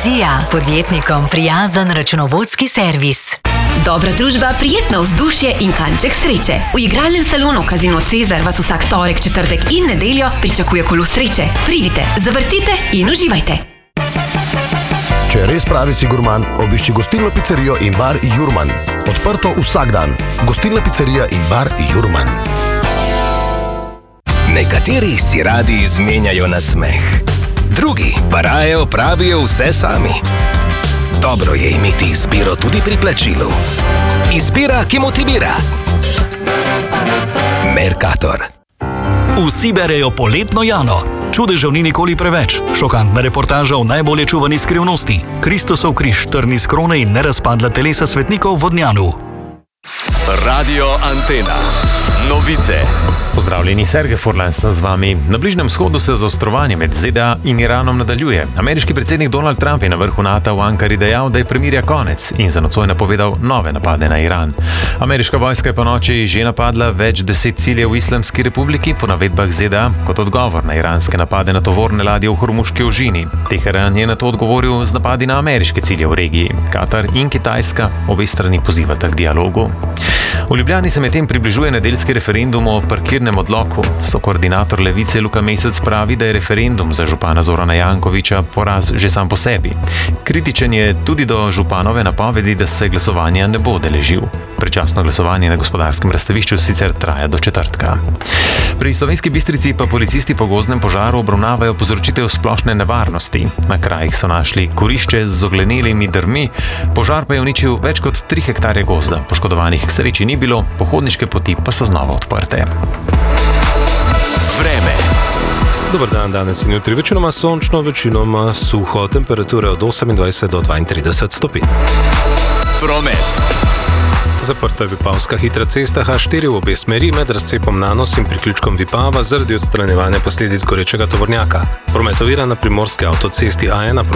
Vizija, podjetnikom prijazen računovodski servis. Dobra družba, prijetno vzdušje in kanček sreče. V igralnem salonu Casino Cezar vas vsak torek, četrtek in nedeljo pričakuje kolo sreče. Pridite, zavrtite in uživajte. Če res pravi si gurman, obišči gostilno pizzerijo in bar Jurman. Odprto vsak dan. Gostilna pizzerija in bar Jurman. Nekateri si radi izmenjajo na smeh, drugi pa raje opravijo vse sami. Dobro je imeti izbiro tudi pri plačilu. Izbira, ki motivira. Mercator. Vsi berejo Poletno Jano. Čudežev ni nikoli preveč. Šokantna reportaža o najbolje čuvani skrivnosti. Kristusov križ, trni s krone in nerazpadla telesa svetnikov v Vodnjanu. Radio Antena. Novice. Pozdravljeni, Sergej Furlan sem z vami. Na Bližnjem vzhodu se zaostrovanje med ZDA in Iranom nadaljuje. Ameriški predsednik Donald Trump je na vrhu NATO v Ankari dejal, da je premirja konec in za nocoj napovedal nove napade na Iran. Ameriška vojska je ponoči že napadla več 10 ciljev v Islamski republiki po navedbah ZDA kot odgovor na iranske napade na tovorne ladje v Hormuški ožini. Teheran je na to odgovoril z napadi na ameriške cilje v regiji. Katar in Kitajska obe strani pozivata k dialogu. V Ljubljani se medtem približuje nedeljski referendum o parkirnem odloku. Sokoordinator Levice Luka Mesec pravi, da je referendum za župana Zorana Jankovića poraz že sam po sebi. Kritičen je tudi do županove napovedi, da se glasovanja ne bo udeležil. Predčasno glasovanje na Gospodarskem razstavišču sicer traja do četrtka. Pri Slovenski Bistrici pa policisti po gozdnem požaru obravnavajo povzročitev splošne nevarnosti. Na krajih so našli kurišče z oglenelimi drvmi, požar pa je uničil več kot 3 hektarje gozda. Poškodovanih k sreči ni bilo, pohodniške poti pa so znova odprte. Vreme. Dober dan, danes in jutri večinoma sončno, večinoma suho, temperature od 28 do 32 stopinj. Promet. Zaprta je Vipavska hitra cesta H4 v obe smeri med razcepom Nanos in priključkom Vipava zaradi odstranjevanja posledic gorečega tovornjaka. Promet ovira na primorski avtocesti A1